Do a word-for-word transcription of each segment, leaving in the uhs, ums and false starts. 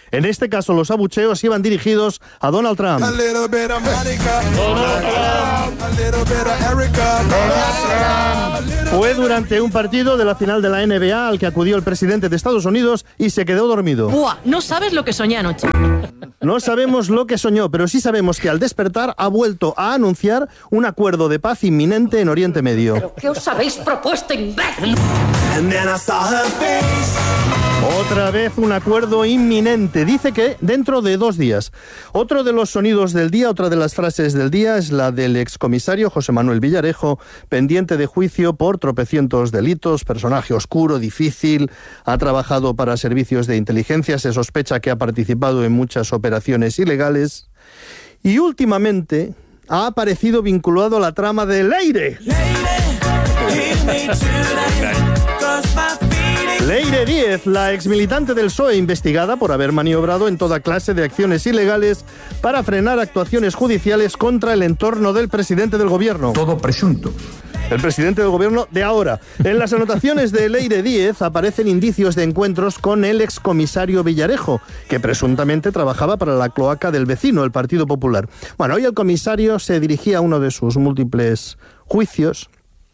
En este caso, los abucheos iban dirigidos a Donald Trump. Fue durante un partido de la final de la N B A al que acudió el presidente de Estados Unidos y se quedó dormido. Buah, no sabes lo que soñé anoche. No sabemos lo que soñó, pero sí sabemos que al despertar ha vuelto a anunciar un acuerdo de paz inminente en Oriente Medio. ¿Pero qué os habéis propuesto, imbécil? Otra vez un acuerdo inminente. Dice que dentro de dos días. Otro de los sonidos del día, otra de las frases del día es la del excomisario José Manuel Villarejo, pendiente de juicio por tropecientos delitos, personaje oscuro, difícil, ha trabajado para servicios de inteligencia, se sospecha que ha participado en muchas operaciones ilegales y últimamente ha aparecido vinculado a la trama de Leire. Leire Díez, la exmilitante del P S O E, investigada por haber maniobrado en toda clase de acciones ilegales para frenar actuaciones judiciales contra el entorno del presidente del gobierno. Todo presunto. El presidente del gobierno de ahora. En las anotaciones de Leire Díez aparecen indicios de encuentros con el excomisario Villarejo, que presuntamente trabajaba para la cloaca del vecino, el Partido Popular. Bueno, hoy el comisario se dirigía a uno de sus múltiples juicios.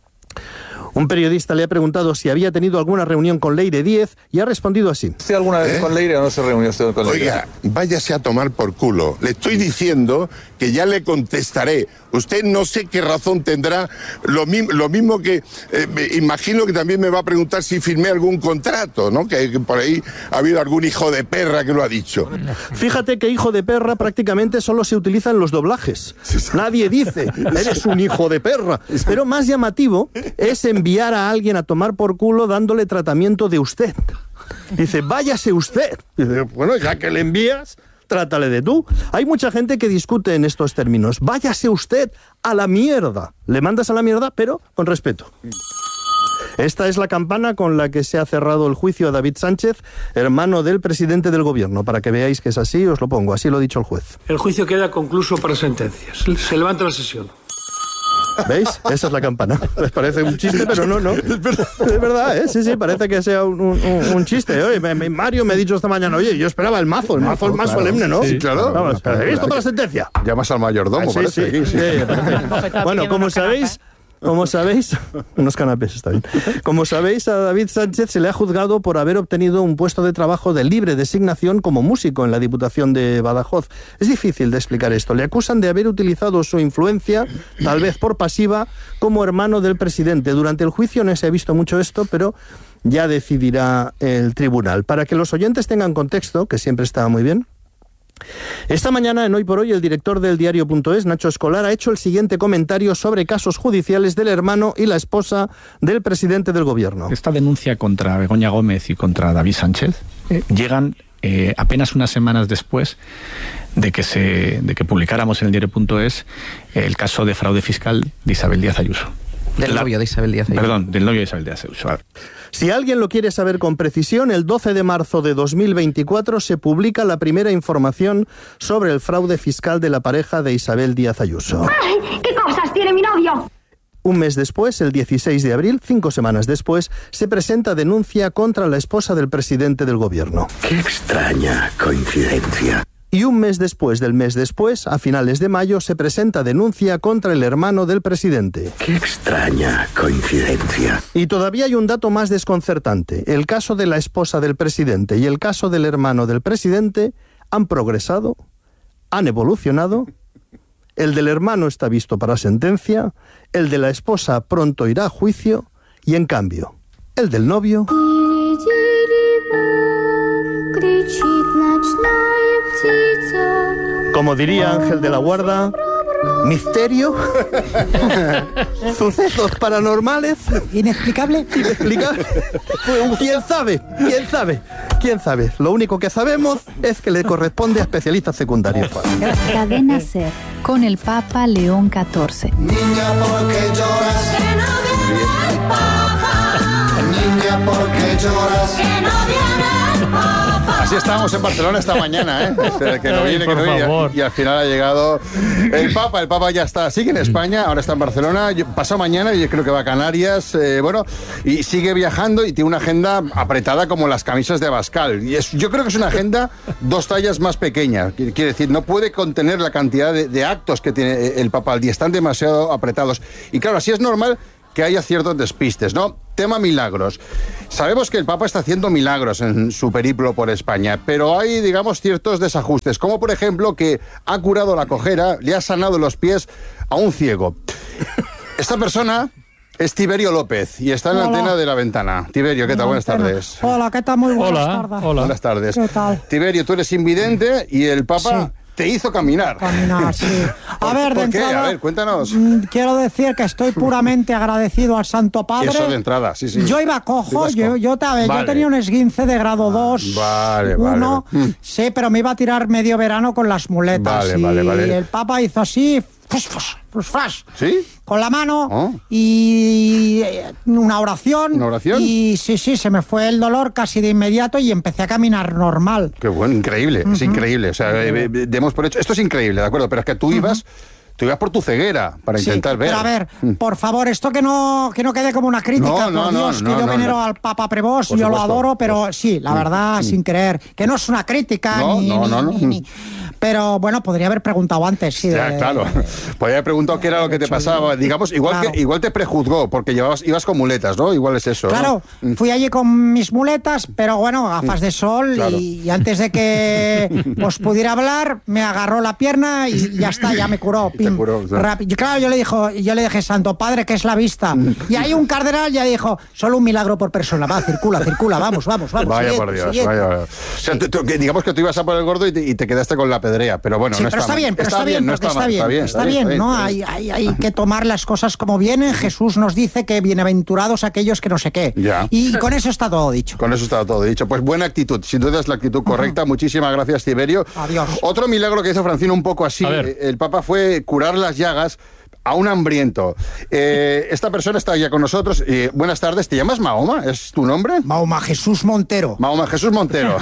Un periodista le ha preguntado si había tenido alguna reunión con Leire Díez y ha respondido así. ¿Usted alguna vez ¿Eh? con Leire o no se reunió usted con Leire? Oiga, váyase a tomar por culo. Le estoy diciendo que ya le contestaré. Usted no sé qué razón tendrá, lo, mi, lo mismo que eh, me imagino que también me va a preguntar si firmé algún contrato, ¿no? Que, que por ahí ha habido algún hijo de perra que lo ha dicho. Fíjate que hijo de perra prácticamente solo se utiliza en los doblajes. Sí, sí. Nadie dice, eres un hijo de perra. Pero más llamativo es enviar a alguien a tomar por culo dándole tratamiento de usted. Dice, váyase usted. Dice, bueno, ya que le envías, trátale de tú. Hay mucha gente que discute en estos términos. Váyase usted a la mierda. Le mandas a la mierda, pero con respeto. Esta es la campana con la que se ha cerrado el juicio a David Sánchez, hermano del presidente del gobierno. Para que veáis que es así, os lo pongo. Así lo ha dicho el juez. El juicio queda concluso para sentencias. Se levanta la sesión. ¿Veis? Esa es la campana. Les parece un chiste, pero no, no. Es verdad, ¿eh? Sí, sí, parece que sea un, un, un chiste. Oye, Mario me ha dicho esta mañana, oye, yo esperaba el mazo, el mazo es más claro, solemne, ¿no? Sí, claro. Vamos, ¿he visto para la sentencia? Llamas al mayordomo, ah, sí, parece. Sí, sí, sí, parece. Bueno, como sabéis... Como sabéis, unos canapés, está bien. Como sabéis, a David Sánchez se le ha juzgado por haber obtenido un puesto de trabajo de libre designación como músico en la Diputación de Badajoz. Es difícil de explicar esto. Le acusan de haber utilizado su influencia, tal vez por pasiva, como hermano del presidente. Durante el juicio no se ha visto mucho esto, pero ya decidirá el tribunal. Para que los oyentes tengan contexto, que siempre está muy bien, esta mañana en Hoy por Hoy el director del diario punto es, Nacho Escolar, ha hecho el siguiente comentario sobre casos judiciales del hermano y la esposa del presidente del gobierno. Esta denuncia contra Begoña Gómez y contra David Sánchez eh, llegan eh, apenas unas semanas después de que se de que publicáramos en el diario punto es el caso de fraude fiscal de Isabel Díaz Ayuso. Del la, novio de Isabel Díaz Ayuso. Perdón, del novio de Isabel Díaz Ayuso. Si alguien lo quiere saber con precisión, el doce de marzo de dos mil veinticuatro se publica la primera información sobre el fraude fiscal de la pareja de Isabel Díaz Ayuso. ¡Ay! ¿Qué cosas tiene mi novio? Un mes después, el dieciséis de abril, cinco semanas después, se presenta denuncia contra la esposa del presidente del gobierno. ¡Qué extraña coincidencia! Y un mes después del mes después, a finales de mayo, se presenta denuncia contra el hermano del presidente. ¡Qué extraña coincidencia! Y todavía hay un dato más desconcertante. El caso de la esposa del presidente y el caso del hermano del presidente han progresado, han evolucionado. El del hermano está visto para sentencia, el de la esposa pronto irá a juicio y, en cambio, el del novio... Como diría Ángel de la Guarda, misterio, sucesos paranormales, inexplicable, inexplicable. ¿Quién sabe? ¿Quién sabe? ¿Quién sabe? Lo único que sabemos es que le corresponde a especialistas secundarios. Cadena SER, con el Papa León catorce. Niña, ¿por qué lloras? Que no viene el Papa. Niña, ¿por qué lloras? Que no viene el Papa. Así Así estábamos en Barcelona esta mañana, ¿eh? Este, que no viene, que no viene. Y, y al final ha llegado el Papa. El Papa ya está, sigue en España, ahora está en Barcelona. Pasado mañana, yo creo que va a Canarias. Eh, bueno, y sigue viajando y tiene una agenda apretada como las camisas de Abascal. Y es, yo creo que es una agenda dos tallas más pequeña. Quiere decir, no puede contener la cantidad de, de actos que tiene el Papa al día. Están demasiado apretados. Y claro, así es normal que haya ciertos despistes, ¿no? Tema milagros. Sabemos que el Papa está haciendo milagros en su periplo por España, pero hay, digamos, ciertos desajustes, como por ejemplo que ha curado la cojera, le ha sanado los pies a un ciego. Esta persona es Tiberio López y está en la Hola. antena de La Ventana. Tiberio, ¿qué tal? Buenas tardes. Hola, ¿qué tal? Muy buenas Hola, tardes. hola. Buenas tardes. ¿Qué tal? Tiberio, tú eres invidente y el Papa... Sí. Te hizo caminar. Caminar, sí. A ¿Por, ver, de ¿por qué? entrada, A ver, cuéntanos. mm, quiero decir que estoy puramente agradecido al Santo Padre. Eso de entrada, sí, sí. Yo iba cojo, Ibas yo, cojo. yo, te- Vale. yo tenía un esguince de grado dos, vale, vale, uno, vale. Mm. sí, pero me iba a tirar medio verano con las muletas. Vale, y vale, vale. el Papa hizo así, fus, fus, fus, fus, ¿Sí? con la mano Oh. y eh, una oración. ¿Una oración? Y sí, sí, se me fue el dolor casi de inmediato y empecé a caminar normal. Qué bueno, increíble, es increíble. O sea, eh, eh, demos por hecho, esto es increíble, ¿de acuerdo? Pero es que tú ibas, tú ibas por tu ceguera para Sí, intentar ver. Pero a ver, por favor, esto que no que no quede como una crítica, No, por no, no, Dios, no, que yo no, venero no. al Papa Prevost, Por yo lo supuesto. adoro, pero sí, la verdad, sin creer, que no es una crítica, No, ni, no, ni- no, no. ni- ni- pero bueno, podría haber preguntado antes, sí. Ya, de- claro. Podría haber preguntado qué era lo que te pasaba. Digamos, igual Claro. que igual te prejuzgó, porque llevabas, ibas con muletas, ¿no? Igual es eso. ¿no? Claro, fui allí con mis muletas, pero bueno, gafas de sol, Claro. y, y antes de que os pudiera hablar, me agarró la pierna y ya está, ya me curó. te Pim, curó, o sea. rápido. Y claro, yo le, dijo, yo le dije, Santo Padre, que es la vista. Y ahí un cardenal ya dijo, solo un milagro por persona, va, circula, circula, vamos, vamos, vamos. Vaya siguiente, por Dios, siguiente. vaya, vaya. O sea, tú- tú- que digamos que tú ibas a por el gordo y te, y te quedaste con la pedrea, pero bueno, Sí, no pero está mal. bien, pero está, bien, no porque está mal, bien, está bien, ¿no? está Hay, bien. hay, hay que tomar las cosas como vienen. Jesús nos dice que bienaventurados aquellos que no sé qué. Ya. Y con eso está todo dicho. Con eso está todo dicho. Pues buena actitud, sin duda es la actitud correcta. Muchísimas gracias, Tiberio. Adiós. Otro milagro que hizo Francino un poco así, A ver. eh, el Papa fue curar las llagas a un hambriento. Eh, esta persona está ya con nosotros. Eh, buenas tardes, ¿te llamas Mahoma? ¿Es tu nombre? Mahoma Jesús Montero. Mahoma Jesús Montero.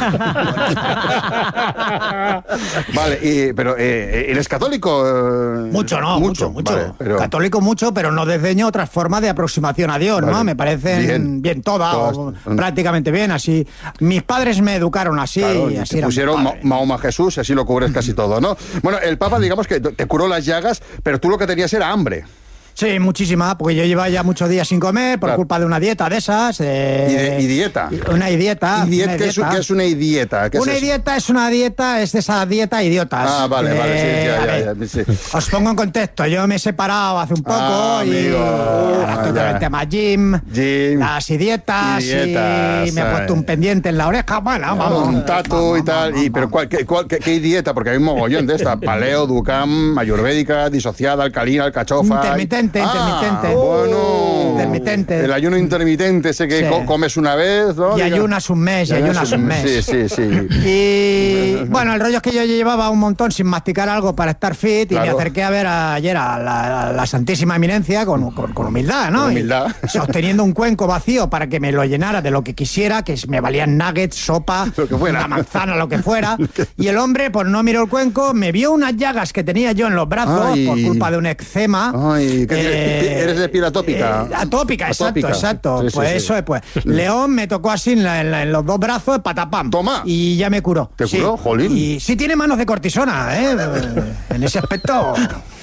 Vale, y- pero eh, ¿eres católico? Eh, Mucho, no, mucho, mucho. Vale, pero- Católico mucho, pero no desdeño otras formas de aproximación a Dios, Vale. ¿no? Me parecen Bien. bien, todas, Todas. o prácticamente bien, así. Mis padres me educaron así, Claro, y y así te era mi pusieron padre. Ma- Mahoma Jesús y así lo cubres casi todo, ¿no? Bueno, el Papa, digamos que te curó las llagas, pero tú lo que tenías era hambre. Sí, muchísima, porque yo llevaba ya muchos días sin comer por Claro. culpa de una dieta de esas. eh, ¿Y, de- y dieta? Una dieta. ¿Y dieta? una ¿Qué, es, dieta. qué es una dieta? ¿Qué es Una eso? dieta es una dieta, es de esa dieta idiotas. Ah, vale, vale, sí, Eh, ya, a ya, ver, ya, sí. Os pongo en contexto, yo me he separado hace un poco Ah, y amigo. ahora estoy Ah, con ya. el tema gym, Gym. las y dietas, Y dietas, y me he ay. puesto un pendiente en la oreja, bueno, vamos. Un tatu y tal. Y, pero ¿cuál, qué, cuál- qué- qué dieta? Porque hay un mogollón de esta. Paleo, Ducam, ayurvédica, disociada, alcalina, alcachofa. Intermitente, Ah, intermitente. Bueno. Intermitente. El ayuno intermitente, ese que Sí. co- comes una vez, ¿no? Y Diga- ayunas un mes, y ayunas un mes. Sí, sí, sí. Y bueno, el rollo es que yo llevaba un montón sin masticar algo para estar fit y Claro. me acerqué a ver a- ayer a la, a la Santísima Eminencia con, con- con humildad, ¿no? Con humildad. Y, sosteniendo un cuenco vacío para que me lo llenara de lo que quisiera, que me valían nuggets, sopa, Lo que fuera. una manzana, lo que fuera. Y el hombre, pues no miró el cuenco, me vio unas llagas que tenía yo en los brazos Ay. por culpa de un eczema. Ay, ¿qué- Eh, ¿eres de piel atópica? eh, atópica, exacto, Atópica. exacto. Sí, sí, pues sí. eso es, pues. León me tocó así en, la- en la- en los dos brazos, patapam. Toma. Y ya me curó. ¿Te Sí. curó? Jolín. Y sí tiene manos de cortisona, ¿eh? En ese aspecto.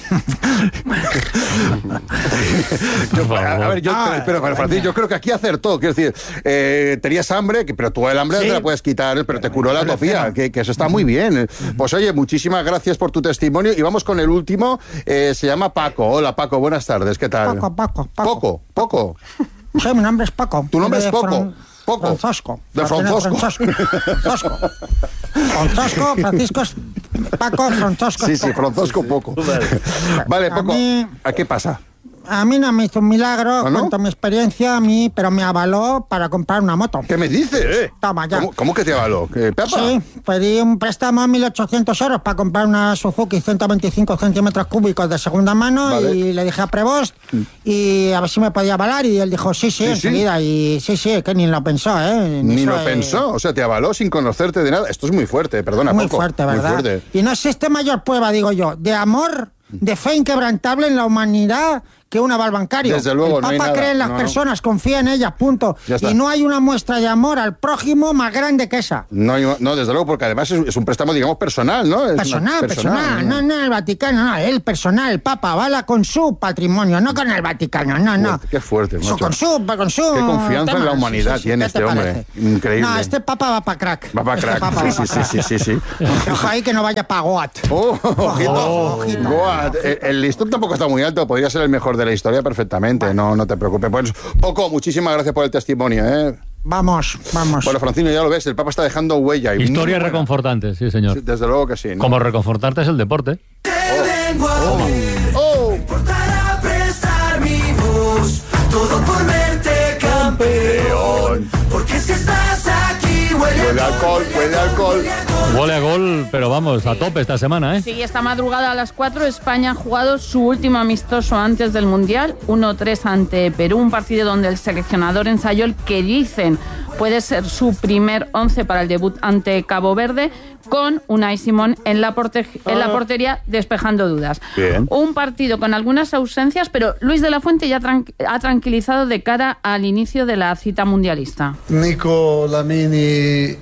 Yo, a, a ver, yo, Ah, pero, pero, pero, Francisco, yo creo que aquí acertó. Quiero decir, eh, tenías hambre, que- pero tú el hambre no Sí. te la puedes quitar, pero te curó la atopía, que, que eso está muy bien. Pues oye, muchísimas gracias por tu testimonio. Y vamos con el último. Eh, se llama Paco. Hola, Paco, buenas tardes. ¿Qué tal? Paco, Paco, Paco. Poco, poco. Sí, mi nombre es Paco. ¿Tu nombre es De Poco? Fran- Poco. Francisco. De Martínez Francisco. Francisco. Francisco, Francisco es Paco, Francisco Sí, es sí, Poco. Francisco, poco. Vale, A Poco. mí- ¿A qué pasa? a mí no me hizo un milagro, ¿Ah, no? cuento mi experiencia a mí, pero me avaló para comprar una moto. ¿Qué me dices? Toma, ya. ¿Cómo, cómo que te avaló? ¿Qué, Pepa? Sí, pedí un préstamo de mil ochocientos euros para comprar una Suzuki ciento veinticinco centímetros cúbicos de segunda mano, vale. Y le dije a Prevost y a ver si me podía avalar y él dijo sí, sí, sí enseguida. Sí. Y sí, sí, que ni lo pensó, ¿eh? Ni, ni lo pensó, o sea, te avaló sin conocerte de nada. Esto es muy fuerte, perdona, Muy poco. fuerte, ¿verdad? Muy fuerte. Y no existe mayor prueba, digo yo, de amor, de fe inquebrantable en la humanidad que un aval bancario. Desde luego, el Papa no hay cree nada. en las no, personas, confía en ellas, punto. Y no hay una muestra de amor al prójimo más grande que esa. No, hay, no desde luego, porque además es, es un préstamo, digamos, personal, ¿no? Es personal, personal, personal. No, no, el Vaticano, no, el personal, el Papa avala con su patrimonio, no con el Vaticano, no, no. Qué fuerte, macho. Su, con su, con su... Qué confianza temas. en la humanidad sí, sí, tiene este hombre. Parece? Increíble. No, este Papa va para crack. Va para crack, este sí, sí, sí, sí, sí, sí. Ojo ahí que no vaya para Goat. Oh, ojito, oh, ojito. Goat. El, el listón tampoco está muy alto, podría ser el mejor de la historia perfectamente. No, no te preocupes. Pues poco, muchísimas gracias por el testimonio, ¿eh? Vamos, vamos. Bueno, Francino, ya lo ves, el Papa está dejando huella. Y Historia reconfortante, sí, señor. Sí, desde luego que sí, ¿no? Como reconfortante es el deporte. Te vengo a ver, oh. Me importará prestar mi voz, todo por verte campeón, porque si estás aquí huele, huele a alcohol, huele a alcohol. Huele a gol, pero vamos, a tope esta semana, ¿eh? Sí, esta madrugada a las cuatro España ha jugado su último amistoso antes del Mundial, uno tres ante Perú, un partido donde el seleccionador ensayó el que dicen puede ser su primer once para el debut ante Cabo Verde, con Unai Simón en la, porte- en la portería despejando dudas. Bien. Un partido con algunas ausencias, pero Luis de la Fuente ya tran- ha tranquilizado de cara al inicio de la cita mundialista. Nico, Lamine y,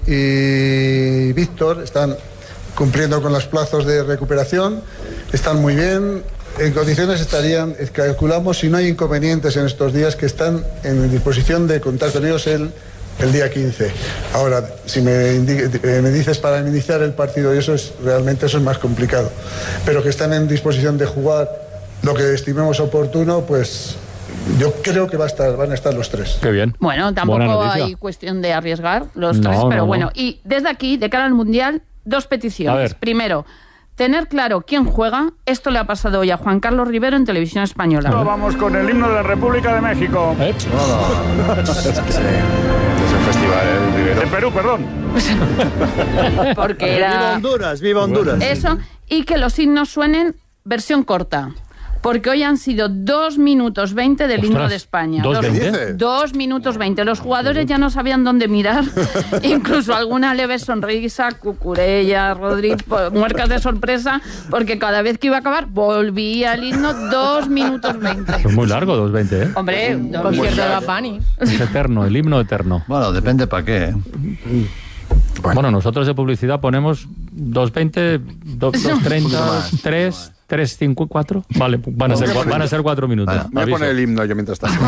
y Víctor están cumpliendo con los plazos de recuperación, están muy bien, en condiciones estarían, calculamos, si no hay inconvenientes en estos días, que están en disposición de contar con ellos el, el día quince. Ahora, si me, indique, me dices para iniciar el partido, y eso es realmente eso es más complicado, pero que están en disposición de jugar lo que estimemos oportuno, pues yo creo que va a estar, van a estar los tres. Qué bien. Bueno, tampoco hay cuestión de arriesgar los no, tres, pero no, bueno. No. Y desde aquí, de cara al Mundial, dos peticiones. Primero, tener claro quién juega. Esto le ha pasado hoy a Juan Carlos Rivero en Televisión Española. Vamos con el himno de la República de México. ¿Eh? No, no. Es, que sí. Es el festival, ¿eh? Rivero. De Perú, perdón. Porque era... Viva Honduras, viva Honduras. Eso, y que los himnos suenen versión corta. Porque hoy han sido dos minutos veinte del Ostras, himno de España. ¿dos, dos, veinte? dos minutos veinte. Los jugadores ya no sabían dónde mirar. Incluso alguna leve sonrisa, Cucurella, Rodri, muercas de sorpresa, porque cada vez que iba a acabar volvía el himno dos minutos veinte. Es muy largo, dos veinte, ¿eh? Hombre, un concierto de Bad Bunny. Es eterno, el himno eterno. Bueno, depende para qué, ¿eh? Bueno. bueno, nosotros de publicidad ponemos dos veinte, dos treinta, tres... tres, cinco, cuatro. Vale, van a ser, van a ser cuatro minutos. Vale, voy a poner el himno yo mientras tanto.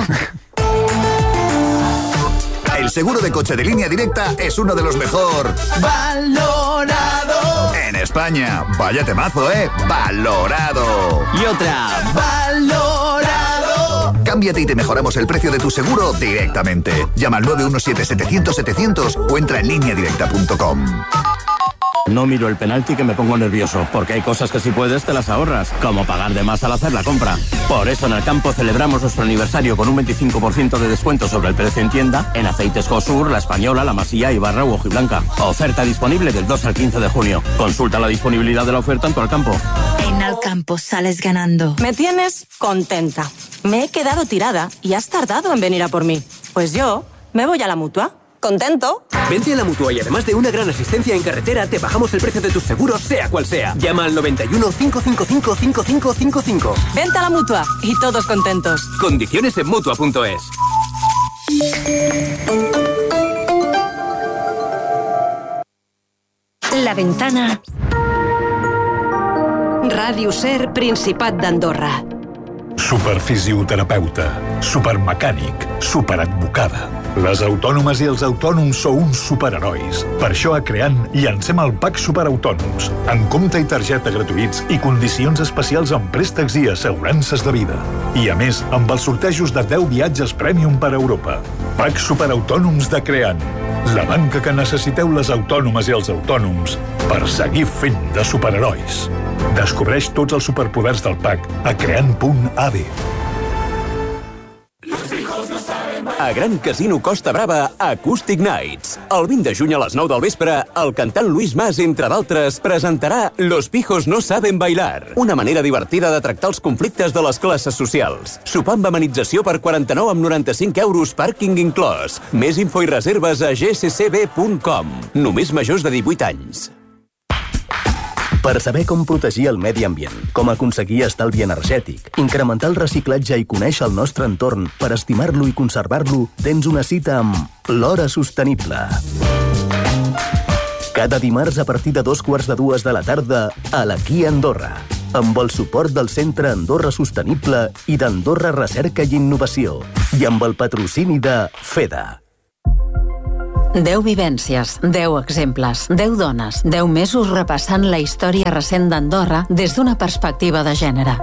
El seguro de coche de Línea Directa es uno de los mejor valorado en España. Vaya temazo, ¿eh? Valorado. Y otra, valorado. Cámbiate y te mejoramos el precio de tu seguro directamente. Llama al nueve uno siete, setecientos, setecientos o entra en línea directa punto com. No miro el penalti que me pongo nervioso, porque hay cosas que si puedes te las ahorras, como pagar de más al hacer la compra. Por eso en Alcampo celebramos nuestro aniversario con un veinticinco por ciento de descuento sobre el precio en tienda en aceites Josur, La Española, La Masía, Ibarra u Hojiblanca. Oferta disponible del dos al quince de junio. Consulta la disponibilidad de la oferta en tu Alcampo. En Alcampo sales ganando. Me tienes contenta. Me he quedado tirada y has tardado en venir a por mí. Pues yo me voy a la Mutua. ¿Contento? Vente a la Mutua y además de una gran asistencia en carretera, te bajamos el precio de tus seguros, sea cual sea. Llama al noventa y uno, cinco cinco cinco, cinco cinco cinco cinco. Vente a la Mutua y todos contentos. Condiciones en Mutua punto es. La Ventana. Ràdio Ser, Principat d'Andorra. Superfisioterapeuta, supermecànic, superadvocada. Les autònomes i els autònoms sou uns superherois. Per això a Creant llancem el Pack Superautònoms, amb compte i targeta gratuïts i condicions especials en préstecs i assegurances de vida. I a més, amb els sortejos de deu viatges Premium per a Europa. Pack Superautònoms de Creant, la banca que necessiteu les autònomes i els autònoms per seguir fent de superherois. Descobreix tots els superpoders del Pack a creant punt a d. a Gran Casino Costa Brava Acoustic Nights. El vint de juny a les nou del vespre, el cantant Luis Mas, entre d'altres, presentarà Los pijos no saben bailar, una manera divertida de tractar els conflictes de les classes socials. Sopar amb amenització per quaranta-nou amb noranta-cinc euros, pàrquing inclòs. Més info i reserves a g c c b punt com. Només majors de divuit anys. Per saber com protegir el medi ambient, com aconseguir estalvi energètic, incrementar el reciclatge i conèixer el nostre entorn per estimar-lo i conservar-lo, tens una cita amb l'Hora Sostenible. Cada dimarts a partir de dos quarts de dues de la tarda a l'Aquí Andorra, amb el suport del Centre Andorra Sostenible i d'Andorra Recerca i Innovació, i amb el patrocini de FEDA. deu vivències, deu exemples, deu dones, deu mesos repassant la història recent d'Andorra des d'una perspectiva de gènere.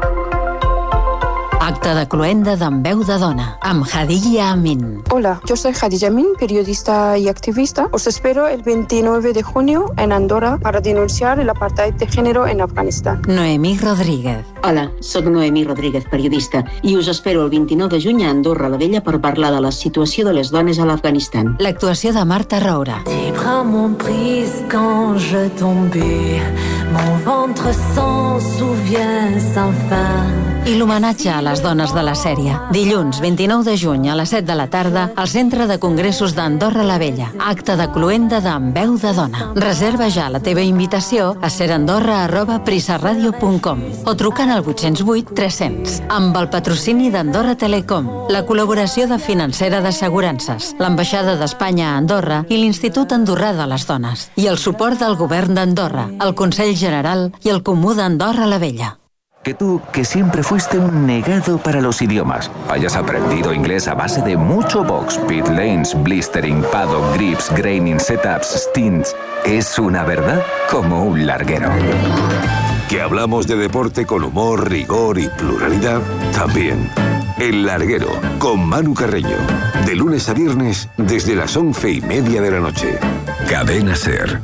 Acte de cloenda d'En Veu de Dona, amb Hadija Amin. Hola, yo soy Hadija Amin, periodista y activista. Os espero el veintinueve de junio en Andorra para denunciar el apartheid de género en Afganistán. Noemí Rodríguez. Hola, sóc Noemí Rodríguez, periodista, i us espero el vint-i-nou de juny a Andorra la Vella per parlar de la situació de les dones a l'Afganistan. L'actuació de Marta Roura. Tes bras m'ont prise quand je tombais, mon ventre s'en souvient sans fin. I l'homenatge a les dones de la sèrie. Dilluns, vint-i-nou de juny, a les set de la tarda, al Centre de Congressos d'Andorra la Vella. Acte de cloenda d'En Veu de Dona. Reserva ja la teva invitació a serandorra arroba prisaradio punt com o trucant al vuit zero vuit tres cents. Amb el patrocini d'Andorra Telecom, la col·laboració de Financera d'Assegurances, l'Ambaixada d'Espanya a Andorra i l'Institut Andorrà de les Dones. I el suport del Govern d'Andorra, el Consell General i el Comú d'Andorra la Vella. Que tú, que siempre fuiste un negado para los idiomas, hayas aprendido inglés a base de mucho box, pit lanes, blistering, paddock, grips, graining, setups, stints, es una verdad como un larguero. Que hablamos de deporte con humor, rigor y pluralidad, también. El Larguero, con Manu Carreño, de lunes a viernes desde las once y media de la noche. Cadena SER.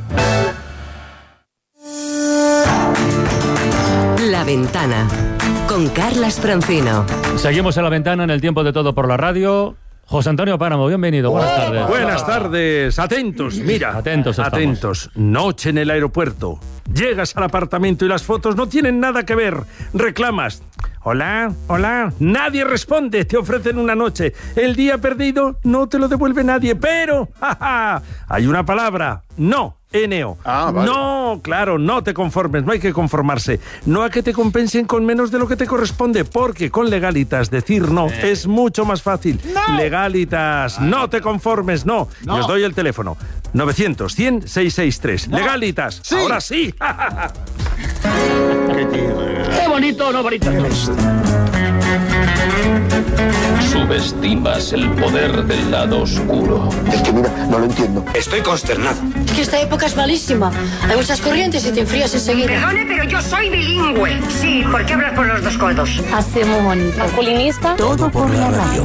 La Ventana, con Carlas Francino. Seguimos en La Ventana en el tiempo de todo por la radio. José Antonio Páramo, bienvenido, buenas oh, tardes. Buenas tardes, atentos, mira. Atentos estamos. Atentos, noche en el aeropuerto. Llegas al apartamento y las fotos no tienen nada que ver. Reclamas. Hola, hola, nadie responde, te ofrecen una noche. El día perdido no te lo devuelve nadie, pero jaja, hay una palabra, no, N O. Ah, vale. No, claro, no te conformes, no hay que conformarse. No a que te compensen con menos de lo que te corresponde, porque con Legalitas decir no eh. es mucho más fácil. No. Legalitas, ah. no te conformes, no. no. Y os doy el teléfono, novecientos, cien, seiscientos sesenta y tres. No. Legalitas, sí. Ahora sí. Qué tío. Qué bonito, no bonito. Subestimas el poder del lado oscuro. Es que mira, no lo entiendo. Estoy consternado. Es que esta época es malísima. Hay muchas corrientes y te enfrías enseguida. Perdone, pero yo soy bilingüe. Sí, ¿por qué hablas por los dos codos? Hace muy bonito. Masculinista. Todo por la radio.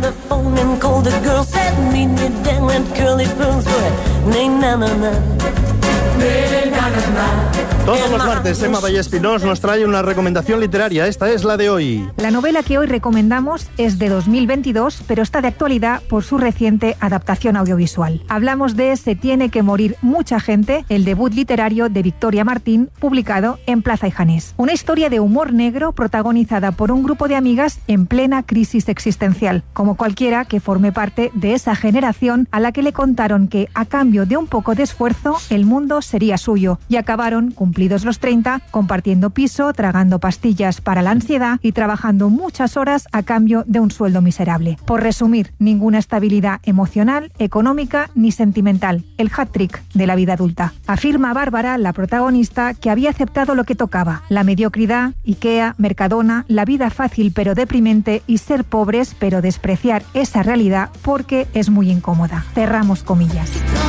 Todos los martes, Emma Vallespinós nos trae una recomendación literaria. Esta es la de hoy. La novela que hoy recomendamos es de dos mil veintidós, pero está de actualidad por su reciente adaptación audiovisual. Hablamos de Se tiene que morir mucha gente, el debut literario de Victoria Martín, publicado en Plaza y Janés. Una historia de humor negro protagonizada por un grupo de amigas en plena crisis existencial, como cualquiera que forme parte de esa generación a la que le contaron que, a cambio de un poco de esfuerzo, el mundo sería suyo, y acabaron, cumplidos los treinta, compartiendo piso, tragando pastillas para la ansiedad y trabajando muchas horas a cambio de un sueldo miserable. Por resumir, ninguna estabilidad emocional, económica ni sentimental. El hat-trick de la vida adulta. Afirma Bárbara, la protagonista, que había aceptado lo que tocaba: la mediocridad, Ikea, Mercadona, la vida fácil pero deprimente y ser pobres pero despreciar esa realidad porque es muy incómoda. Cerramos comillas.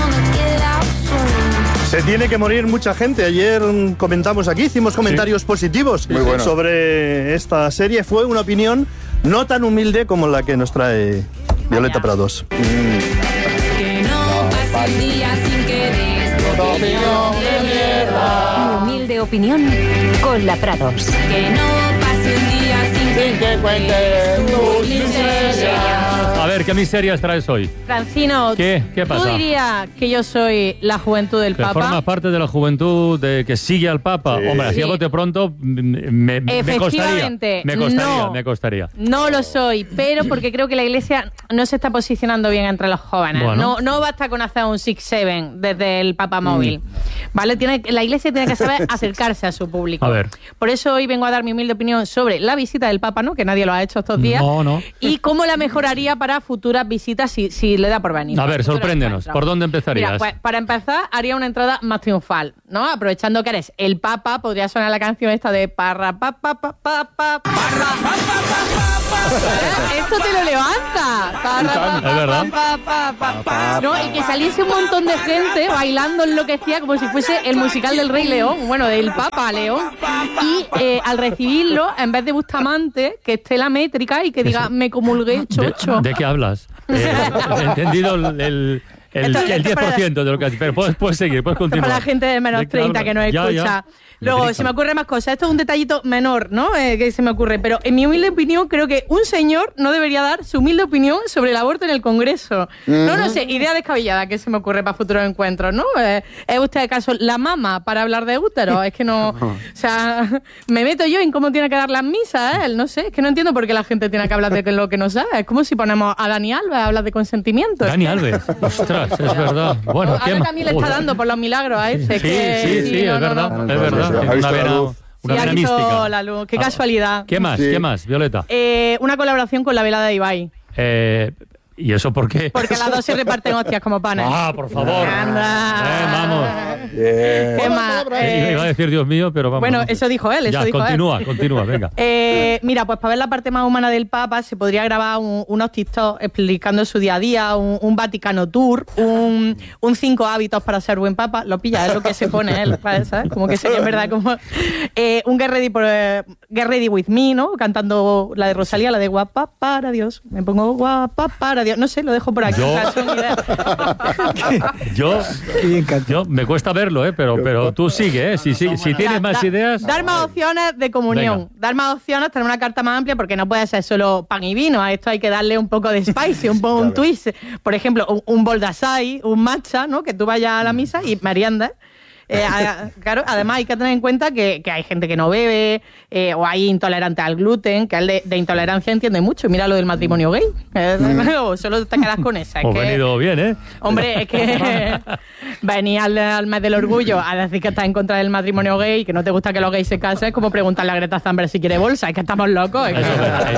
Se tiene que morir mucha gente. Ayer comentamos aquí, hicimos comentarios sí. positivos bueno. sobre esta serie. Fue una opinión no tan humilde como la que nos trae Violeta Prados. Mm. Que no pase un día sin querer. Opinión de mierda. Mi humilde opinión con la Prados. Que no pase un día sin sin que cuentes tus miserias. A ver, ¿qué miserias traes hoy? Francino, ¿Qué? ¿Qué pasa? ¿tú dirías que yo soy la juventud del ¿Que Papa? formas parte de la juventud de que sigue al Papa? Sí. Hombre, así a Sí. bote pronto me, me, me costaría. Efectivamente, Me costaría, no. me costaría. No lo soy, pero porque creo que la Iglesia no se está posicionando bien entre los jóvenes. Bueno. No, no basta con hacer un six seven desde el Papa móvil. ¿Vale? Tiene, la Iglesia tiene que saber acercarse a su público. A ver. Por eso hoy vengo a dar mi humilde opinión sobre la visita del Papa, ¿no? Que nadie lo ha hecho estos días. No, no. Y cómo la mejoraría para futuras visitas si, si le da por venir. A ver, Futuros sorpréndenos. encuentros. ¿Por dónde empezarías? Mira, pues para empezar haría una entrada más triunfal, ¿no? Aprovechando que eres el Papa, podría sonar la canción esta de parra pa pa pa pa pa parra pa pa pa pa. Esto te lo levanta. Parra, pa, pa, Es verdad. pa, pa, pa, pa. No, y que saliese un montón de gente bailando enloquecida como si fuese el musical del Rey León, bueno, del Papa León. Y eh, al recibirlo, en vez de Bustamante, que esté la métrica y que diga me comulgué chocho. ¿De, de qué hablas? Eh, he entendido el, el, el, Esto- el esto diez por para- ciento de lo que has dicho. Pero puedes, puedes seguir, puedes Esto continuar. para la gente de menos ¿De qué treinta que nos hablas? Ya, escucha. ya. Luego, Métrica. se me ocurren más cosas. Esto es un detallito menor, ¿no? Eh, que se me ocurre. Pero en mi humilde opinión, creo que un señor no debería dar su humilde opinión sobre el aborto en el Congreso. No, no sé, idea descabellada que se me ocurre para futuros encuentros, ¿no? Eh, ¿Es usted acaso la mama para hablar de útero? Es que no... O sea, me meto yo en cómo tiene que dar las misas, ¿eh? No sé, es que no entiendo por qué la gente tiene que hablar de lo que no sabe. Es como si ponemos a Dani Alves a hablar de consentimiento. Dani Alves. Ostras, es verdad. Bueno, ¿qué Ahora más? también le está Joder. dando por los milagros a ese. Sí, que, sí, sí, no, es no, verdad. no. Es verdad. ¿Ha Tiene visto una la vena, luz? una Sí, ha vena visto mística. la luz. Qué casualidad. ¿Qué más? Sí. ¿Qué más, Violeta? Eh, una colaboración con la velada de Ibai. Eh, ¿Y eso por qué? Porque las dos se reparten hostias como panes. Ah, por favor. Anda. Eh, vamos. ¿Qué más? Eh, Eh, Iba a decir Dios mío, pero vamos. bueno, eso dijo él, eso Ya, dijo continúa, él. continúa, venga. Eh, mira, pues para ver la parte más humana del Papa se podría grabar un- unos TikTok explicando su día a día, un, un Vaticano Tour, un, un cinco hábitos para ser buen Papa. Lo pilla, es lo que se pone él, ¿sabes? Como que sería en verdad como eh, un Get Ready, por, eh, Get Ready With Me, ¿no? Cantando la de Rosalía, la de guapa para Dios. Me pongo guapa para Dios. No sé, lo dejo por aquí. Yo- o sea, son ideas. Yo, yo me cuesta verlo, ¿eh? pero, pero tú sigue, ¿eh? Si, si, si tienes Da- más da- ideas. Dar más opciones de comunión. Dar más opciones, tener una carta más amplia, porque no puede ser solo pan y vino. A esto hay que darle un poco de spicy, un poco un twist. Por ejemplo, un, un bol de açaí, un matcha, ¿no? Que tú vayas a la misa y meriendas. Eh, a- claro, además hay que tener en cuenta que, que hay gente que no bebe eh, o hay intolerantes al gluten, que él de, de intolerancia entiende mucho. Mira lo del matrimonio gay. Eh, o solo te quedas con esa. Es Hemos que- venido bien, ¿eh? Hombre, es que venir al, al mes del orgullo a decir que estás en contra del matrimonio gay, que no te gusta que los gays se casen, es como preguntarle a Greta Thunberg si quiere bolsa. Es que estamos locos. Es que- Eso es verdad,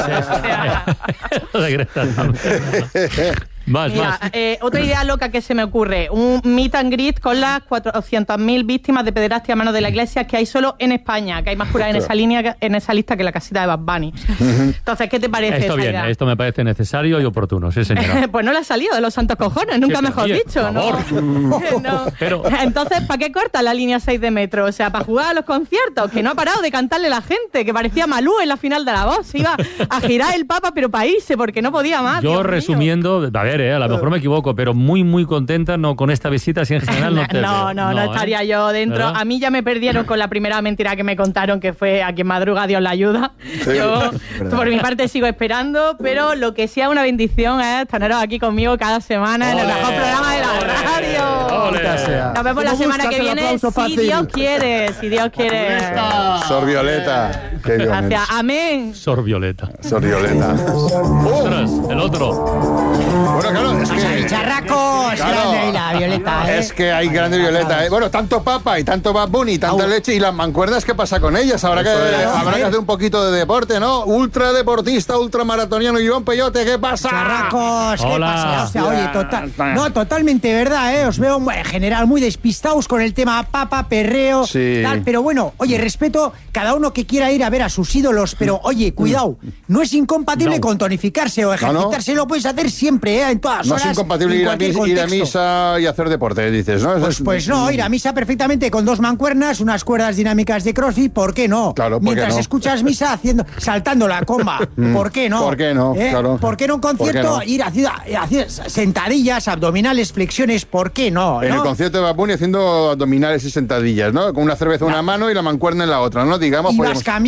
ese es- Lo de Greta Thunberg. Más, Mira, más. eh, otra idea loca que se me ocurre, un meet and greet con las cuatrocientas mil víctimas de pederastia a mano de la iglesia que hay solo en España, que hay más curas en esa línea, que- en esa lista que la casita de Bad Bunny. Entonces, ¿qué te parece Esto esa bien, idea? esto me parece necesario y oportuno, sí, señora. Pues no le ha salido de los santos cojones, nunca Sí, pero, mejor oye, dicho, por ¿no? favor. No. Pero- Entonces, ¿para qué corta la línea seis de metro? O sea, para jugar a los conciertos, que no ha parado de cantarle la gente, que parecía Malú en la final de La Voz. Se iba a girar el Papa, pero para irse, porque no podía más. Yo Dios mío. resumiendo, a ver, eh, a lo mejor me equivoco, pero muy, muy contenta no con esta visita, si en general no te No, veo. no, no ¿eh? estaría yo dentro. ¿Verdad? A mí ya me perdieron con la primera mentira que me contaron, que fue a quien madruga Dios la ayuda. Sí, Yo, verdad. por mi parte, sigo esperando, pero lo que sí es una bendición es teneros aquí conmigo cada semana en el ¡Ole! mejor programa de la radio. ¡Ole! Nos vemos la ¿Cómo semana buscas que el viene, aplauso si fácil? Dios quiere, si Dios quiere. Sor Violeta. Qué bien. Gracias, amén. Sor Violeta. Sor Violeta. Ostras, el otro. Bueno, claro, es que... Bicharraco, es Claro. grande ahí la Violeta, ¿eh? Es que hay grande Violeta, ¿eh? Bueno, tanto Papa y tanto Bad Bunny y tanta leche. ¿Y las mancuernas qué pasa con ellas? Habrá que, Eso es. habrá que hacer un poquito de deporte, ¿no? Ultra deportista, ultramaratoniano, Iván Peyote, ¿qué pasa? Charracos, ¿qué Hola. pasa? O sea, oye, total, no, totalmente verdad, ¿eh? Os veo en general muy despistados con el tema papa, perreo, Sí. tal, pero bueno, oye, respeto cada uno que quiera ir a ver a sus ídolos, pero oye, cuidado, no es incompatible No. con tonificarse o ejercitarse, lo puedes hacer siempre, ¿eh? En todas No horas, es incompatible en ir a, cualquier mis- ir a contexto. misa y hacer deporte, dices, ¿no? Pues, Es- pues no, ir a misa perfectamente con dos mancuernas, unas cuerdas dinámicas de CrossFit, ¿por qué no? Claro, ¿por qué Mientras no? escuchas misa haciendo, saltando la comba, Mm. ¿por qué no? ¿Por qué no? ¿Eh? Claro. ¿Por qué no un ¿Por qué concierto no? ir haciendo, haciendo sentadillas, abdominales, flexiones, ¿por qué no? En ¿no? el concierto de Bad Bunny haciendo abdominales y sentadillas, ¿no? Con una cerveza en una mano y la mancuerna en la otra, ¿no? Digamos, Y podemos- vas cambiando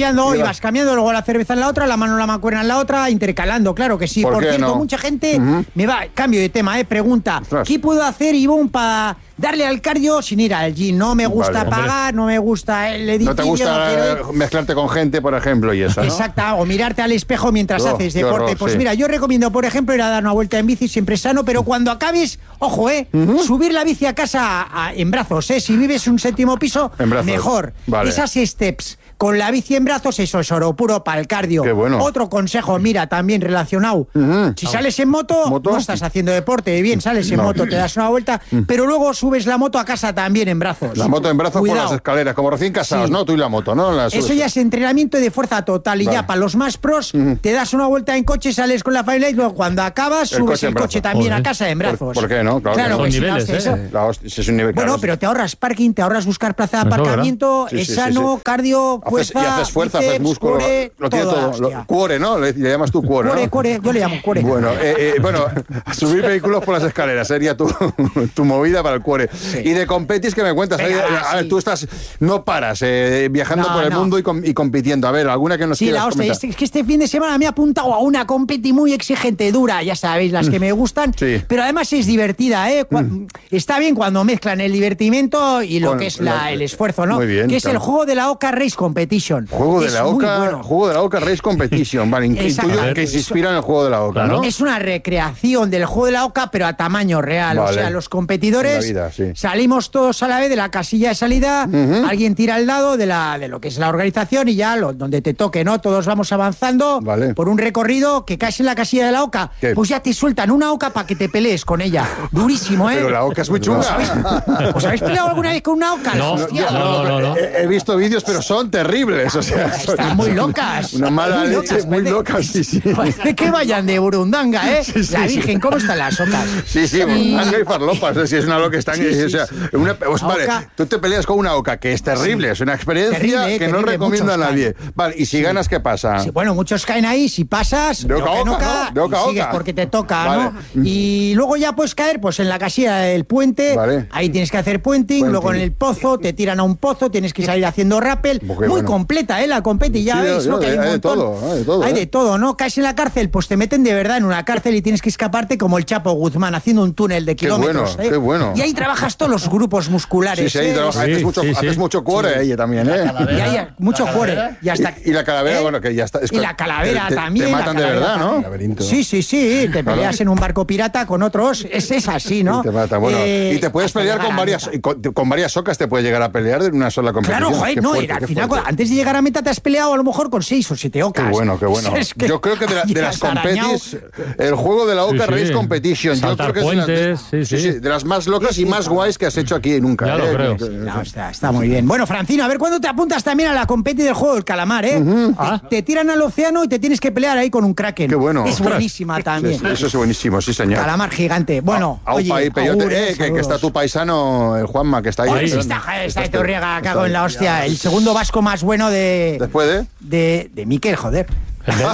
cambiando, y vas cambiando, luego la cerveza en la otra, la mano en la mancuerna en la otra, intercalando, claro que sí. ¿Por, Por qué cierto, no? mucha gente Ujú. me va, cambio de tema, eh, pregunta, Ostras. ¿qué puedo hacer, Ivonne, para darle al cardio sin ir al gym? No me gusta Vale. pagar, no me gusta el edificio, ¿No te gusta no quiero ir. mezclarte con gente, por ejemplo, y eso, ¿no? Exacto, o mirarte al espejo mientras Oh, haces qué deporte. horror, Pues sí. mira, yo recomiendo, por ejemplo, ir a dar una vuelta en bici, siempre sano, pero cuando acabes, ojo, eh, subir la bici a casa a- en brazos, eh, si vives un séptimo piso, En brazos. mejor. Vale. Esas steps con la bici en brazos, eso es oro puro para el cardio. Qué bueno. Otro consejo, mira, también relacionado. Si sales en moto, no estás haciendo deporte, bien, sales en No. moto, te das una vuelta, pero luego subes la moto a casa también en brazos. La moto en brazos Cuidado. por las escaleras, como recién casados, Sí. ¿no? Tú y la moto, ¿no? La Eso subes. ya es entrenamiento de fuerza total. Y Vale. ya para los más pros, te das una vuelta en coche, sales con la familia y luego cuando acabas, El subes coche el en coche brazos. también Joder. a casa en brazos. ¿Por, por qué no? Claro, Claro que no. que sí, no, es eso. La hostia, ese es un nivel, Bueno, claro. pero te ahorras parking, te ahorras buscar plaza de Eso, ¿verdad? aparcamiento, Sí, es sí, sí, sano, sí. cardio, Haces- fuerza, y haces fuerza, haces bíceps, músculo, core, lo tiene toda todo. hostia. Lo- cuore, ¿no? Le, le llamas tú cuore, Cuore, ¿no? cuore, yo le llamo cuore. Bueno, eh, eh, bueno, subir vehículos por las escaleras sería tu, tu movida para el cuore. Y de competis, ¿qué me cuentas? Venga, Ahí, va, a ver, sí. tú estás, no paras, eh, viajando No, por el no. mundo y, com- y compitiendo. A ver, alguna que nos Sí, quieras la hostia, comentar. es, es que este fin de semana me he apuntado a una competi muy exigente, dura, ya sabéis, las que me gustan, Sí. pero además es divertida, ¿eh? Cua- Está bien cuando mezclan el divertimento y lo Con que es la- la- el esfuerzo, ¿no? Muy bien, que es claro. el juego de la Oca Race Competition. Juego de Es la muy Oca, bueno. juego de la Oca Race Competition, vale, Exacto. intuyo que se inspira en el juego de la Oca, ¿no? Es una recreación del juego de la Oca, pero a tamaño real. O Vale. sea, los competidores En la vida, sí. salimos todos a la vez de la casilla de salida, Ujú. alguien tira al lado de, la, de lo que es la organización y ya lo, donde te toque, ¿no? Todos vamos avanzando por un recorrido que caes en la casilla de la Oca. ¿Qué? Pues ya te sueltan una Oca para que te pelees con ella. Durísimo, ¿eh? Pero la Oca es muy chunga. ¿Os habéis, os habéis peleado alguna vez con una Oca? No, Hostia, no, no, no. He, he visto vídeos, pero son terribles. O sea, son- Están muy locas. Una mala Muy leche, locas, muy parece- locas, sí, sí. Parece que vayan de Burundanga, ¿eh? Sí, sí, la sí. Virgen, ¿cómo están las ocas? Sí, sí, Y- manga y farlopas. Si es una loca, están. Sí, sí, o sea, sí. una- pues, La vale, oca- tú te peleas con una oca, que es terrible, es una experiencia Terrible, que no terrible, recomiendo a muchos nadie. Vale, y si ganas, ¿qué pasa? Sí, bueno, muchos caen ahí, si pasas, De oca a oca en oca, oca, ¿no? De oca a y sigues oca. porque te toca, Vale. ¿no? Y luego ya puedes caer pues en la casilla del puente, Vale. ahí tienes que hacer puenting, Puenting. luego en el pozo, te tiran a un pozo, tienes que salir haciendo rappel. Qué Muy bueno. completa, ¿eh? La competi, ya Sí, veis, yo- ¿no? Que hay un hay de montón. todo, hay de todo, Hay ¿eh? de todo, ¿no? Caes en la cárcel, pues te meten de verdad en una cárcel y tienes que escaparte como el Chapo Guzmán, haciendo un túnel de Qué kilómetros. bueno, ¿eh? qué bueno. Y ahí trabajas todos los grupos musculares. Sí, sí, ahí ¿eh? trabaja, haces mucho, haces mucho cuore ella también, ¿eh? Y hay mucho cuore. Y hasta Y, y la calavera, ¿Eh? bueno, que ya está. es Y que la calavera te- te- también. Te la matan de calavera verdad, ¿no? también. Sí, sí, sí. Te Claro. peleas en un barco pirata con otros. Es, es así, ¿no? Y te matan, bueno. Eh, y te puedes hasta pelear llegar con a varias, meta. con, con varias ocas, te puedes llegar a pelear de una sola competición. Claro, joder, Qué no, fuerte, y al qué final, fuerte. antes de llegar a meta te has peleado a lo mejor con seis o siete ocas. Qué bueno, qué bueno. Es que Yo creo que de, la- de las llegas arañado. competis, el juego de la Oca Sí, sí. Race Competition, yo Saltar creo que es de las, puentes, sí, sí. de las más locas y más guays que has hecho aquí nunca. Ya lo ¿eh? creo. No, está, está muy bien. Bueno, Francino, a ver cuándo te apuntas también a la competi del juego del calamar, ¿eh? Ah. Te, te tiran al océano y te tienes que pelear ahí con un kraken. Qué bueno. Es Ostras. buenísima también. Sí, eso es buenísimo, sí, señor. Calamar gigante. Bueno, Aupa oye, ahí, peyote, agur, eh, eh, que, que saludos. está tu paisano, el Juanma, que está ahí. Oye, sí, esperando. está, está de Torriega, cago en la hostia. El segundo vasco más bueno de. Después de. De, de Miquel, joder. El, de-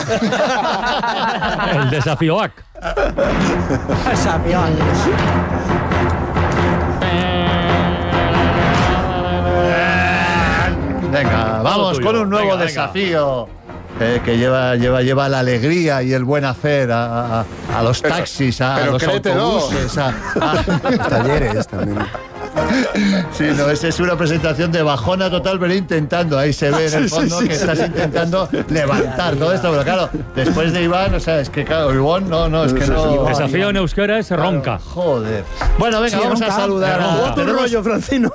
el desafío A C. Desafío. Venga, vamos tuyo. con un nuevo Venga, venga. desafío eh, que lleva, lleva, lleva la alegría y el buen hacer a, a- a los Pero- taxis, a, a pero los créetelo. autobuses, a, a- Talleres también. Sí, no, esa es una presentación de bajona total, pero intentando, ahí se ve en el Sí, sí, fondo sí, que sí. estás intentando levantar todo esto, pero claro, después de Iván, o sea, es que claro, Iván, no, no, es que no... Desafío en euskera es ronca. Joder. Bueno, venga, Sí, vamos a ronca. saludar a... Tu rollo, Francino.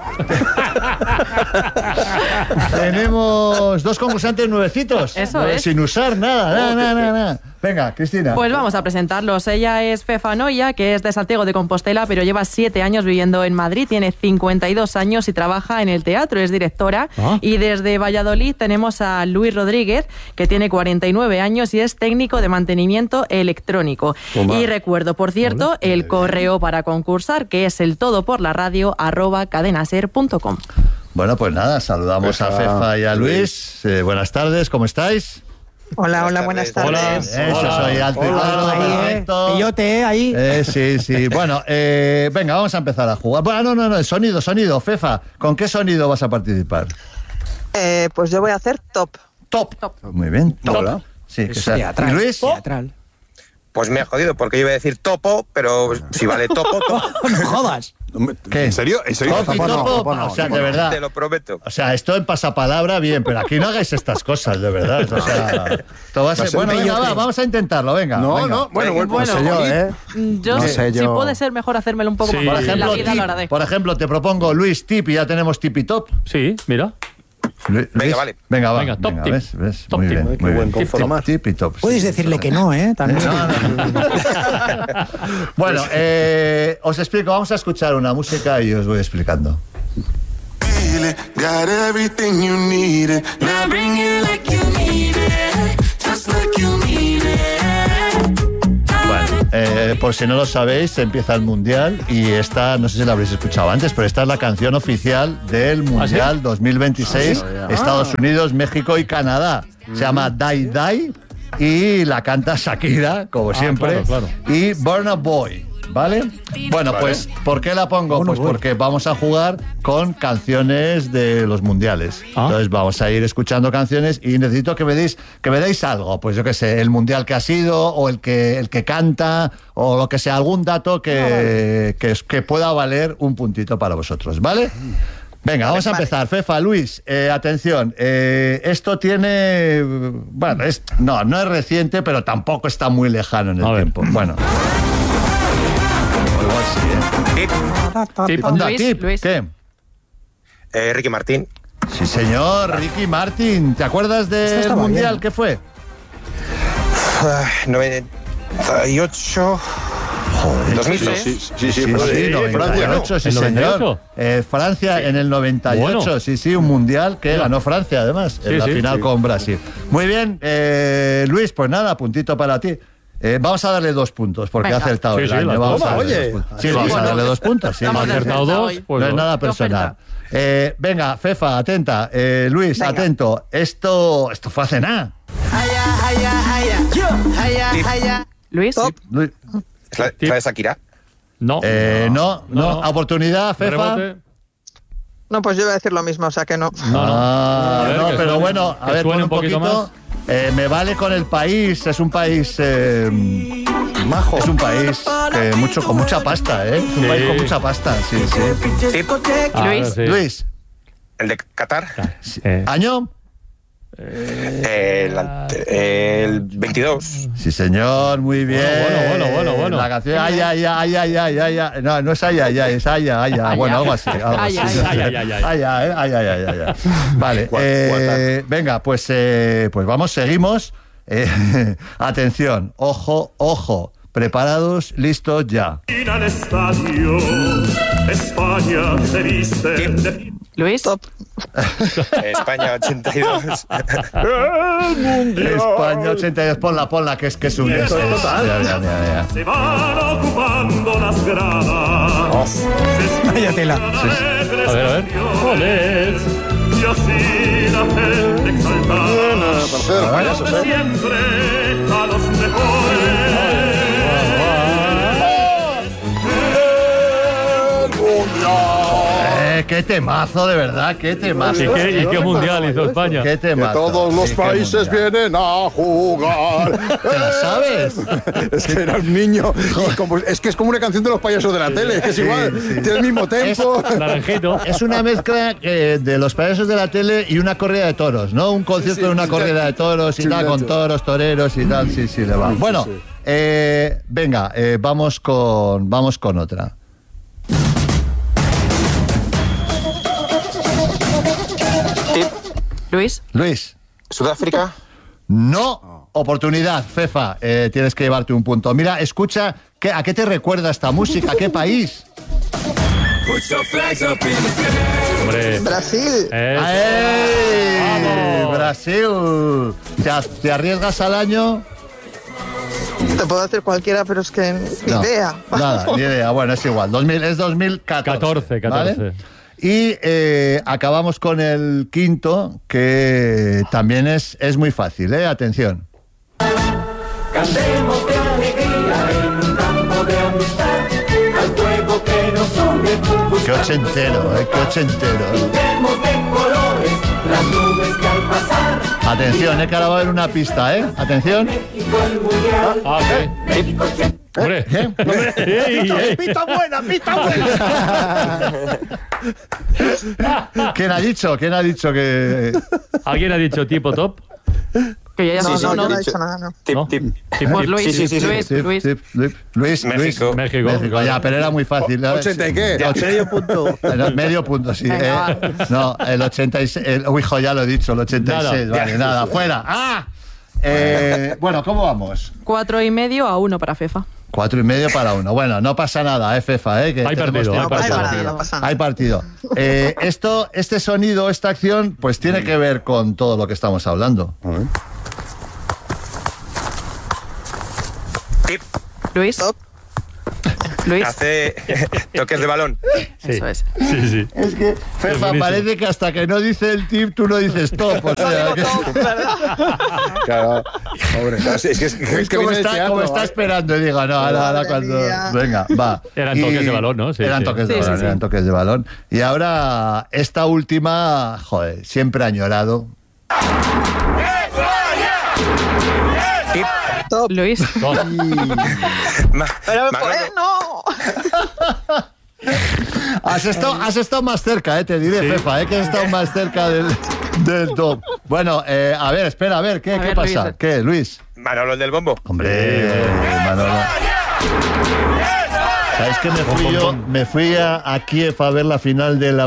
Tenemos dos concursantes nuevecitos. Eso es. Sin usar nada, nada, nada, nada, nada. Venga, Cristina. Pues vamos a presentarlos. Ella es Fefa Noya, que es de Santiago de Compostela, pero lleva siete años viviendo en Madrid, tiene cincuenta y dos años y trabaja en el teatro, es directora. Ah. Y desde Valladolid tenemos a Luis Rodríguez, que tiene cuarenta y nueve años y es técnico de mantenimiento electrónico. Toma. Y recuerdo, por cierto, el correo para concursar, que es el todo por la radio arroba cadenaser punto com. Bueno, pues nada, saludamos Fefa, a Fefa y a Luis. Luis. Eh, buenas tardes, ¿cómo estáis? Hola, hola, buenas tardes. Eso, soy alto y claro, Ahí, eh. perfecto. Peyote, eh, ahí. Eh, sí, sí. Bueno, eh, venga, vamos a empezar a jugar. Bueno, no, no, no, el sonido, sonido. Fefa, ¿con qué sonido vas a participar? Eh, pues yo voy a hacer top. Top. Muy bien, top. Hola. Sí, que Es sea. teatral, ¿Y Luis? teatral. Pues me ha jodido, porque yo iba a decir topo, pero si vale topo, topo. No jodas. ¿Qué? ¿En serio? ¿En serio? Top y Topo no, topo, topo no, o sea, topo de no. verdad. Te lo prometo. O sea, esto en pasapalabra, bien, pero aquí no hagáis estas cosas, de verdad. O sea, esto va a ser... No sé, bueno, venga, yo va, te- vamos a intentarlo, venga. No, venga. no, bueno, bueno, Bueno, no sé yo, ¿eh? Yo, No sé si yo. puede ser mejor hacérmelo un poco Sí. más Por fácil en ejemplo, la vida, tip, lo haré. por ejemplo, te propongo Luis Tip y ya tenemos Tip y Top. Sí, mira. Lu- Luis, vale. Venga, va. Venga, top tip. ¿ves? ¿ves? Top muy tip. bien, Ay, qué muy buen bien. Tip, conformar. tip, tip y top. Puedes sí, decirle eso que es. no, ¿eh? También. No, no. Bueno, eh, os explico, vamos a escuchar una música y os voy explicando. Got everything you needed. Now bring it like you need it. Just like you need it. Bueno, eh, por si no lo sabéis, empieza el Mundial y esta, no sé si la habréis escuchado antes, pero esta es la canción oficial del Mundial dos mil veintiséis, Ah, sí. Estados Unidos, México y Canadá. Se llama Die Die y la canta Shakira, como siempre, claro, claro. y Burna Boy. ¿Vale? Bueno, pues, ¿por qué la pongo? Pues porque vamos a jugar con canciones de los mundiales. Ah. Entonces vamos a ir escuchando canciones y necesito que me deis, que me deis algo. Pues yo qué sé, el mundial que ha sido, o el que, el que canta, o lo que sea, algún dato que, que, que pueda valer un puntito para vosotros, ¿vale? Venga, vamos a empezar. Fefa, Luis, eh, atención. Eh, esto tiene... Bueno, es, no, no es reciente, pero tampoco está muy lejano en el A ver. tiempo. Bueno. Igual sí, ¿eh? Tip. Onda, Luis, tip. Luis. ¿Qué? Eh, Ricky Martín. Sí, señor, Ricky Martin. ¿Te acuerdas Esto del estaba mundial? bien. ¿Qué fue? Ah, noventa y ocho. Joder. dos mil Sí, seis. sí, sí, sí, Sí, sí, Francia, sí, Francia, noventa y ocho, ¿no? sí, ¿El noventa y ocho? señor. Eh, Francia en el noventa y ocho, Bueno. sí, sí, un mundial que ganó Francia, además, Sí, en la sí, final sí. con Brasil. Muy bien, eh, Luis, pues nada, puntito para ti. Eh, vamos a darle dos puntos porque Venga. ha acertado Sí, el sí, año. la Vamos toma, a darle oye. dos puntos. Sí, Sí, vamos a bueno. darle dos puntos. Sí, Ha Vamos no, a acertado acertar dos, hoy. pues no es dos. nada Qué personal. oferta. Eh, venga, Fefa, atenta. Eh, Luis, Venga. atento. Esto, esto fue hace nada. Luis. Luis, ¿Es la, es la de Shakira? No. eh, no, no, No, no. Oportunidad, Fefa. Rebote. No, pues yo iba a decir lo mismo, o sea que no. No, no. Ah, A ver, no, que pero suene- bueno, a que ver, suene pon un un poquito poquito. Eh, me vale con el país, es un país eh, Majo. es un país que mucho con mucha pasta, ¿eh? Es un Sí. país con mucha pasta, sí, sí. Tip. Ah, Luis. sí. Luis, El de Qatar. Eh, ¿año? El, ante- el veintidós. Sí, señor, muy bien. bueno, bueno, bueno, bueno. La canción, ay, ay, ay, ay, ay, ay, ay. No, no es ay, ay, ay, es ay, ay, ay. Bueno, algo así. Algo Ay, así. ay, ay, ay, ay. Ay, ay, ay, ay, ay, ay. Vale, Cuat- eh, venga, pues, eh, pues vamos, seguimos. Eh, atención, ojo, ojo. Preparados, listos, ya. al estadio, España se viste de Luis. España ochenta y dos. ¡El mundial! España ochenta y dos, ponla, ponla, que es que es un... Es, es- total. ya, ya, ya, ya. se van ocupando las gradas. Vaya tela. a ver, a ver. Joles. Y así la gente exaltada Parcero, payasos, ¿eh? siempre a los mejores. Eh, qué temazo, de verdad, qué temazo. ¿Y qué, y qué mundial hizo España? Qué Que temazo. todos los Sí, qué países mundial. vienen a jugar. ¿Te la sabes? Es que era un niño. y como- es que es como una canción de los payasos de la tele. Es que es Sí, igual. sí. Tiene el mismo tempo. Naranjito. Es una mezcla eh, de los payasos de la tele y una corrida de toros, ¿no? Un concierto Sí, sí, de una sí, corrida sí. de toros y Sí, tal, con sí. toros, toreros y tal. Sí, sí, le va. Bueno, sí. eh, venga, eh, vamos con, vamos con otra. Luis. Luis. Sudáfrica. No. Oportunidad, Fefa, eh, tienes que llevarte un punto. Mira, escucha, ¿qué, ¿a qué te recuerda esta música? ¿A qué país? Hombre. Brasil. Eso. ¡Ey! Vamos. Brasil. ¿Te, a- te arriesgas al año? Te puedo decir cualquiera, pero es que ni No, idea. Nada, ni idea. Bueno, es igual. dos mil, es dos mil catorce. catorce, catorce. ¿vale? Y eh, acabamos con el quinto, que también es, es muy fácil, ¿eh? Atención. Cantemos de alegría en un campo de amistad, al fuego que nos une. Qué ochentero, ¿eh? Qué ochentero. Pintemos de colores las nubes que al pasar Atención, eh, que ahora va a haber una pista, ¿eh? Atención. Ah, sí. Hombre, ¿Eh? Hombre. Ey, ey. Pita buena, pita buena. ¿Quién ha dicho? ¿Quién ha dicho que...? ¿Alguien ha dicho tipo top? Que ya No, sí, no, sí, no, no. no he dicho nada, no. Tip, ¿No? tip. Tip, Pues tip. Luis, Sí, sí, sí, sí. Luis, Tip, Luis. tip, Luis, Luis, México. México. México, ya, pero era muy fácil. ¿no? ¿ochenta y qué? Ya, medio punto. No, medio punto, sí. Venga, eh. No, el ochenta y seis. El, uy, hijo, ya lo he dicho, el ochenta y seis. Nada. Vale, nada, fuera. ¡Ah! Eh, bueno, ¿cómo vamos? Cuatro y medio a uno para Fefa. Cuatro y medio para uno. Bueno, no pasa nada, eh, Fefa, eh, que Hay tenemos partido, tiempo. hay Hay partido. partido, no pasa nada. Hay partido. Eh, esto, este sonido, esta acción, pues tiene que ver con todo lo que estamos hablando. Tip. Luis. Luis. Hace toques de balón. Sí. Eso es. Sí, sí. Es que, Fefa, buenísimo. parece que hasta que no dice el tip, tú no dices top. O sea, que- Claro, pobre. Claro, es que, es, que, Es es que como viene del está, teatro, como está ¿vale? esperando y digo, no, ahora, ahora Madre cuando... mía. Venga, va. Eran Y- toques de balón, ¿no? Sí, eran sí. toques de Sí, balón, sí, sí. eran toques de balón. Y ahora, esta última, joder, siempre añorado. Tip. Luis. Top. Ma- Pero, Manolo. pues, no. Has estado, has estado más cerca, eh, te diré, Sí. Fefa, eh, que has estado más cerca del, del top. Bueno, eh, a ver, espera, a ver, ¿qué, A qué ver, pasa? Luis. ¿Qué, Luis? Manolo, el del bombo. Hombre, eh, Manolo. ¿Sabes que me fui yo? Me fui a, a Kiev a ver la final de la